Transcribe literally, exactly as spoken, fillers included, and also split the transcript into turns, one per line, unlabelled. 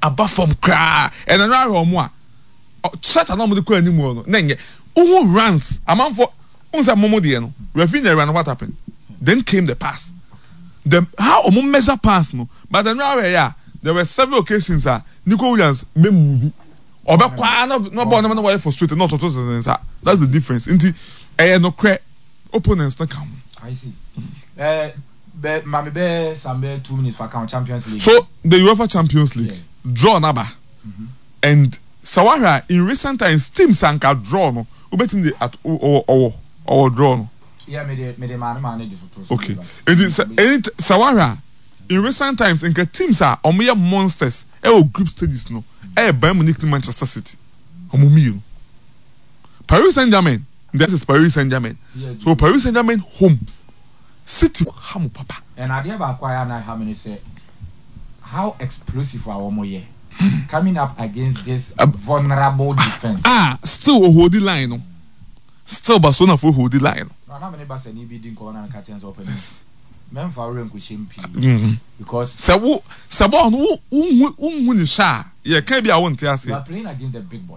above from cry and another more. Such a number of the anymore. Then, who runs among for Unsa Momodiano, Rafinha ran what happened. Then came the pass. The how a measure pass no, but then yeah, there were several occasions that Nico Williams be movie. Or back no no born no way for straight not to that's the difference. Inti eh no cre opponents not come.
I see. Eh be mama be some be two minutes for count Champions League.
So the UEFA Champions League yeah. draw naba. Mm-hmm. And Sawara in recent times teams anka draw no. We bet him the at or or or draw no.
Yeah, me the me the man manage for.
Okay. And it Sawara in recent times inka teams are omoya monsters e o group stages no. Eh Bayern Munich to Manchester City. Omo Paris Saint-Germain. That is Paris Saint-Germain. Yeah, so Paris Saint-Germain home. City hamu papa.
And idea about choir na how many say how explosive our one year coming up against this uh, vulnerable defense.
Ah, still a hold the line. No? Still Barcelona for hold the line.
No, how many Barcelona be doing corner and catching open? Men for room ku shimpi. Because
Sabo Sabo who who who who sha. Yeah, can't be I want to say.
You are playing against the big boy.